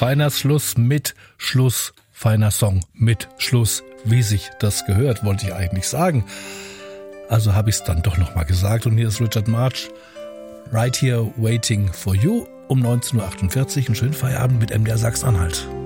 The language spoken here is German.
feiner Schluss mit Schluss, feiner Song mit Schluss, wie sich das gehört, wollte ich eigentlich sagen. Also habe ich es dann doch nochmal gesagt. Und hier ist Richard Marx, Right Here Waiting for You, um 19.48 Uhr. Einen schönen Feierabend mit MDR Sachsen-Anhalt.